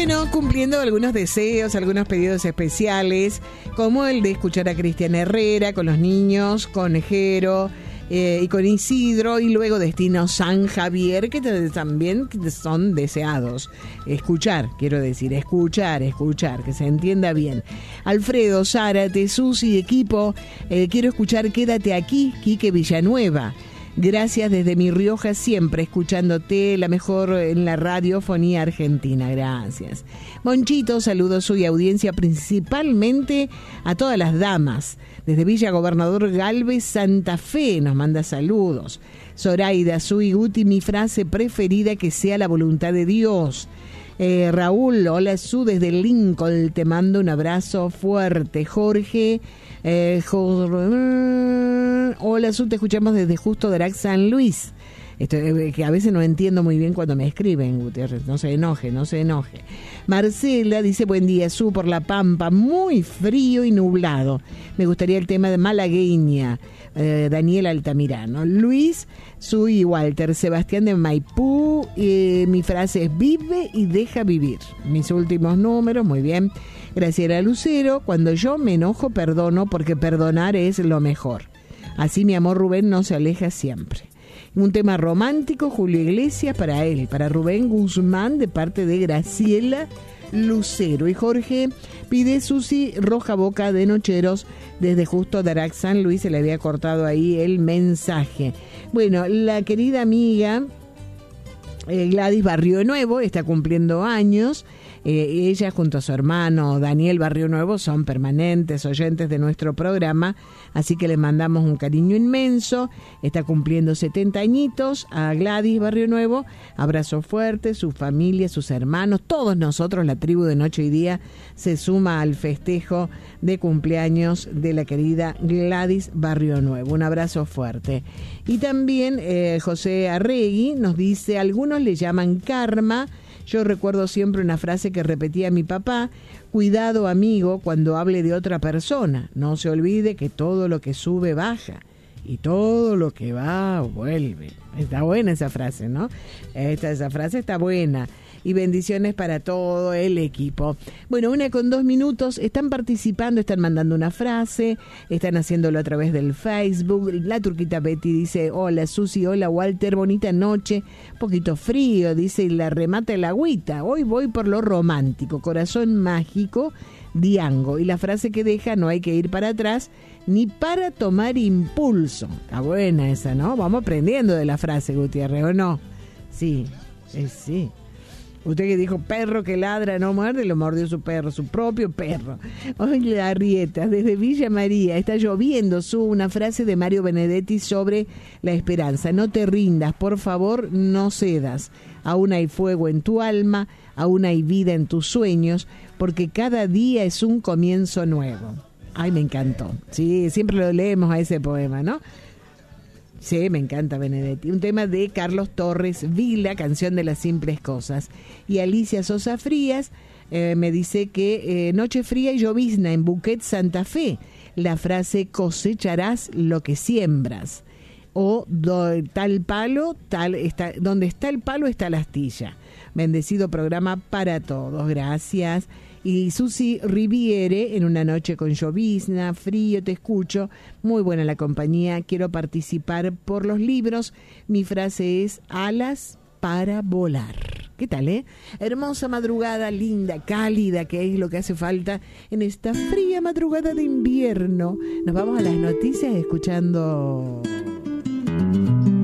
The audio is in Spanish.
Bueno, cumpliendo algunos deseos, algunos pedidos especiales, como el de escuchar a Cristian Herrera con los niños, con Jero y con Isidro, y luego Destino San Javier, que también son deseados. Escuchar, quiero decir, escuchar, que se entienda bien. Alfredo, Zárate, Susi, equipo, quiero escuchar Quédate aquí, Quique Villanueva. Gracias desde Mi Rioja, siempre escuchándote, la mejor en la radiofonía argentina. Gracias. Monchito, saludos su audiencia, principalmente a todas las damas. Desde Villa Gobernador Galvez, Santa Fe, nos manda saludos. Zoraida, su y Guti, mi frase preferida, que sea la voluntad de Dios. Raúl, hola Su, desde Lincoln, te mando un abrazo fuerte. Jorge, hola Su, te escuchamos desde Justo Drac San Luis. Que a veces no entiendo muy bien cuando me escriben, Gutiérrez, no se enoje. Marcela dice, buen día Su, por La Pampa, muy frío y nublado. Me gustaría el tema de Malagueña, Daniel Altamirano. Luis, Su y Walter, Sebastián de Maipú, mi frase es vive y deja vivir. Mis últimos números, muy bien. Graciela Lucero, cuando yo me enojo perdono, porque perdonar es lo mejor. Así mi amor Rubén no se aleja siempre. Un tema romántico, Julio Iglesias, para él, para Rubén Guzmán, de parte de Graciela Lucero. Y Jorge pide Susi Roja Boca de Nocheros, desde Justo Darac San Luis, se le había cortado ahí el mensaje. Bueno, la querida amiga Gladys Barrio Nuevo está cumpliendo años. Ella junto a su hermano Daniel Barrio Nuevo son permanentes oyentes de nuestro programa, así que le mandamos un cariño inmenso. Está cumpliendo 70 añitos a Gladys Barrio Nuevo. Abrazo fuerte, su familia, sus hermanos, todos nosotros, la tribu de Noche y Día, se suma al festejo de cumpleaños de la querida Gladys Barrio Nuevo. Un abrazo fuerte. Y también José Arregui nos dice, algunos le llaman karma. Yo recuerdo siempre una frase que repetía mi papá: cuidado amigo cuando hable de otra persona, no se olvide que todo lo que sube baja y todo lo que va vuelve. Está buena esa frase, ¿no? Esa frase está buena. Y bendiciones para todo el equipo. Bueno, 1:02, están participando, están mandando una frase, están haciéndolo a través del Facebook. La turquita Betty dice, hola Susi, hola Walter, bonita noche, poquito frío, dice, y la remata el agüita. Hoy voy por lo romántico, corazón mágico, Diango. Y la frase que deja, no hay que ir para atrás ni para tomar impulso. Está buena esa, ¿no? Vamos aprendiendo de la frase, Gutiérrez, ¿o no? Sí, sí. Usted que dijo, perro que ladra no muerde, lo mordió su perro, su propio perro. Oye, Arrieta, desde Villa María, está lloviendo, una frase de Mario Benedetti sobre la esperanza. No te rindas, por favor, no cedas. Aún hay fuego en tu alma, aún hay vida en tus sueños, porque cada día es un comienzo nuevo. Ay, me encantó. Sí, siempre lo leemos a ese poema, ¿no? Sí, me encanta Benedetti. Un tema de Carlos Torres Vila, canción de las simples cosas. Y Alicia Sosa Frías me dice que noche fría y llovizna en Buquet, Santa Fe. La frase cosecharás lo que siembras. O tal palo, donde está el palo está la astilla. Bendecido programa para todos. Gracias. Y Susi Riviere, en una noche con llovizna, frío, te escucho, muy buena la compañía, quiero participar por los libros, mi frase es alas para volar. ¿Qué tal, Hermosa madrugada, linda, cálida, que es lo que hace falta en esta fría madrugada de invierno. Nos vamos a las noticias escuchando...